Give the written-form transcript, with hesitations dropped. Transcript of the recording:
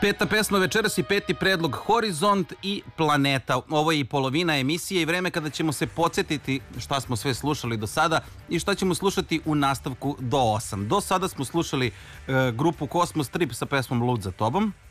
Peta pesma večeras i peti predlog Horizont i Planeta. Ovo je i polovina emisije i vreme kada ćemo se podsjetiti šta smo sve slušali do sada i šta ćemo slušati u nastavku do 8. Do sada smo slušali grupu Cosmos Trip sa pesmom Lud za tobom.